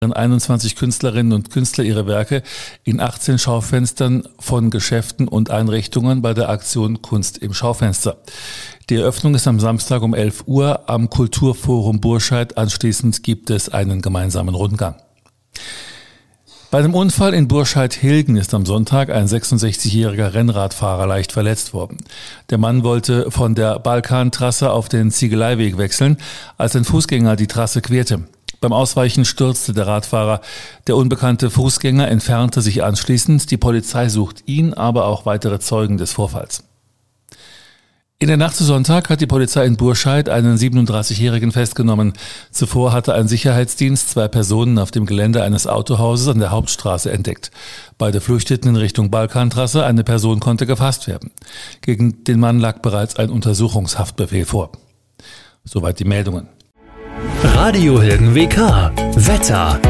präsentierten 21 Künstlerinnen und Künstler ihre Werke in 18 Schaufenstern von Geschäften und Einrichtungen bei der Aktion Kunst im Schaufenster. Die Eröffnung ist am Samstag um 11 Uhr am Kulturforum Burscheid. Anschließend gibt es einen gemeinsamen Rundgang. Bei einem Unfall in Burscheid-Hilgen ist am Sonntag ein 66-jähriger Rennradfahrer leicht verletzt worden. Der Mann wollte von der Balkantrasse auf den Ziegeleiweg wechseln, als ein Fußgänger die Trasse querte. Beim Ausweichen stürzte der Radfahrer. Der unbekannte Fußgänger entfernte sich anschließend. Die Polizei sucht ihn, aber auch weitere Zeugen des Vorfalls. In der Nacht zu Sonntag hat die Polizei in Burscheid einen 37-Jährigen festgenommen. Zuvor hatte ein Sicherheitsdienst 2 Personen auf dem Gelände eines Autohauses an der Hauptstraße entdeckt. Beide flüchteten in Richtung Balkantrasse. Eine Person konnte gefasst werden. Gegen den Mann lag bereits ein Untersuchungshaftbefehl vor. Soweit die Meldungen. Radio Hilgen WK. Wetter.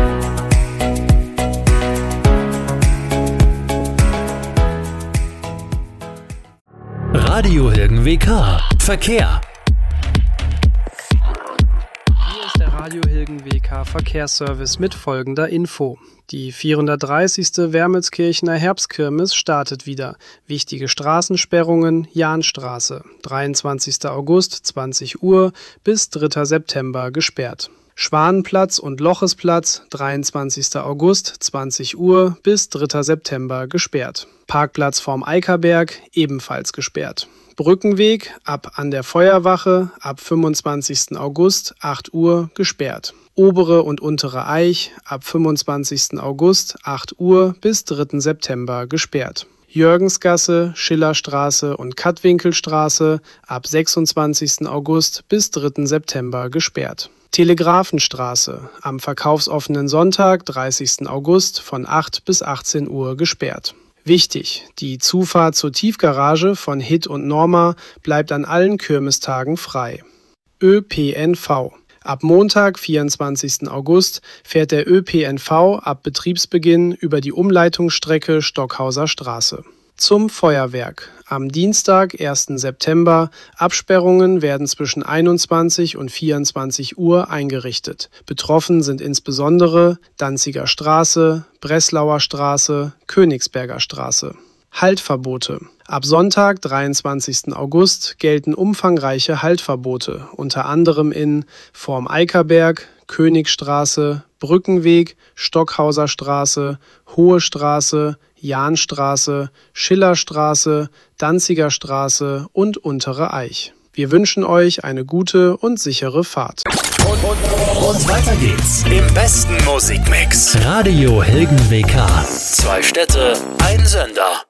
Radio Hilgen WK. Verkehr. Hier ist der Radio Hilgen WK Verkehrsservice mit folgender Info. Die 430. Wermelskirchener Herbstkirmes startet wieder. Wichtige Straßensperrungen: Jahnstraße, 23. August, 20 Uhr bis 3. September gesperrt. Schwanenplatz und Lochesplatz, 23. August, 20 Uhr bis 3. September gesperrt. Parkplatz vorm Eickerberg, ebenfalls gesperrt. Brückenweg ab an der Feuerwache ab 25. August, 8 Uhr gesperrt. Obere und Untere Eich ab 25. August, 8 Uhr bis 3. September gesperrt. Jürgensgasse, Schillerstraße und Kattwinkelstraße ab 26. August bis 3. September gesperrt. Telegrafenstraße am verkaufsoffenen Sonntag, 30. August von 8 bis 18 Uhr gesperrt. Wichtig: Die Zufahrt zur Tiefgarage von Hit und Norma bleibt an allen Kirmestagen frei. ÖPNV. Ab Montag, 24. August, fährt der ÖPNV ab Betriebsbeginn über die Umleitungsstrecke Stockhauser Straße. Zum Feuerwerk. Am Dienstag, 1. September, Absperrungen werden zwischen 21 und 24 Uhr eingerichtet. Betroffen sind insbesondere Danziger Straße, Breslauer Straße, Königsberger Straße. Haltverbote. Ab Sonntag, 23. August, gelten umfangreiche Haltverbote, unter anderem in Vorm Eickerberg, Königstraße, Brückenweg, Stockhauser Straße, Hohe Straße, Jahnstraße, Schillerstraße, Danziger Straße und Untere Eich. Wir wünschen euch eine gute und sichere Fahrt. Und weiter geht's im besten Musikmix. Radio Hilgen WK. 2 Städte, ein Sender.